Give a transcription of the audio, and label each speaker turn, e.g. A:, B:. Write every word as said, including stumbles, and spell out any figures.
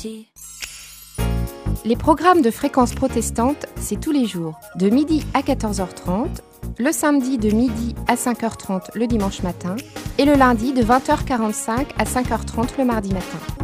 A: petit.
B: Les programmes de Fréquence Protestante, c'est tous les jours, de midi à quatorze heures trente, le samedi de midi à cinq heures trente le dimanche matin, et le lundi de vingt heures quarante-cinq à cinq heures trente le mardi matin.